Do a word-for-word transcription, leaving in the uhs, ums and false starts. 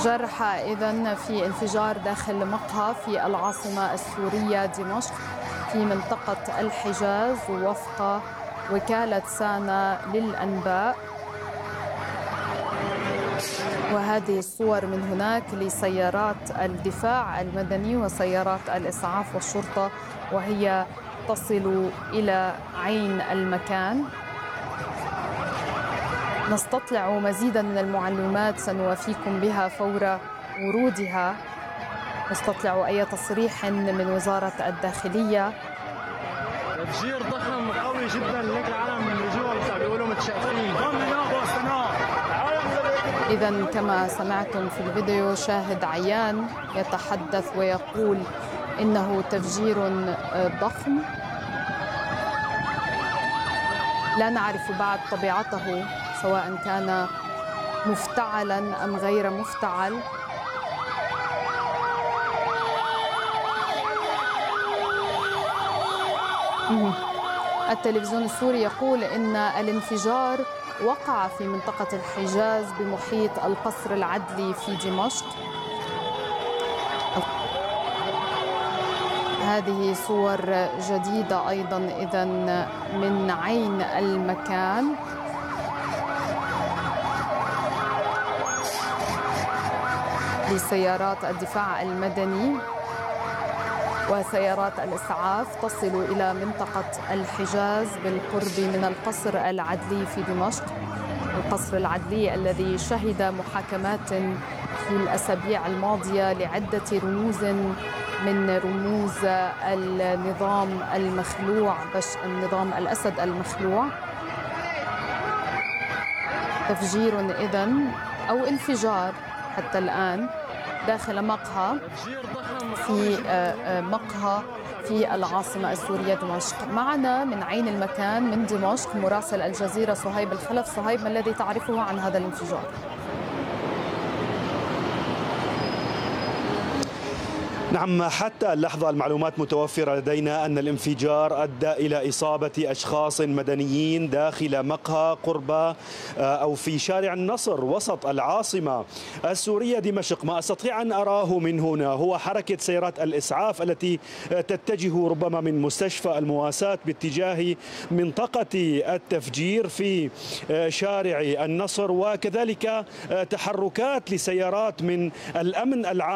جرحى إذن في انفجار داخل مقهى في العاصمة السورية دمشق في منطقة الحجاز وفق وكالة سانا للأنباء. وهذه الصور من هناك لسيارات الدفاع المدني وسيارات الإسعاف والشرطة وهي تصل إلى عين المكان. نستطلع مزيدا من المعلومات سنوافيكم بها فور ورودها. نستطلع أي تصريح من وزارة الداخلية. تفجير ضخم قوي جدا لك العالم من رجوع بتاع بيقولوا متشائمين. إذن كما سمعتم في الفيديو شاهد عيان يتحدث ويقول إنه تفجير ضخم لا نعرف بعد طبيعته سواء كان مفتعلا أم غير مفتعل. التلفزيون السوري يقول إن الانفجار وقع في منطقة الحجاز بمحيط القصر العدلي في دمشق. هذه صور جديدة أيضا إذن من عين المكان. لسيارات الدفاع المدني وسيارات الإسعاف تصل إلى منطقة الحجاز بالقرب من القصر العدلي في دمشق. القصر العدلي الذي شهد محاكمات في الأسابيع الماضية لعدة رموز من رموز النظام المخلوع بش النظام الأسد المخلوع. تفجير إذن أو انفجار حتى الآن داخل مقهى في مقهى في العاصمة السورية دمشق. معنا من عين المكان من دمشق مراسل الجزيرة صهيب الخلف. صهيب، ما الذي تعرفه عن هذا الانفجار؟ نعم، حتى اللحظة المعلومات متوفرة لدينا أن الانفجار أدى إلى إصابة أشخاص مدنيين داخل مقهى قرب أو في شارع النصر وسط العاصمة السورية دمشق. ما أستطيع أن أراه من هنا هو حركة سيارات الإسعاف التي تتجه ربما من مستشفى المواساة باتجاه منطقة التفجير في شارع النصر، وكذلك تحركات لسيارات من الأمن العام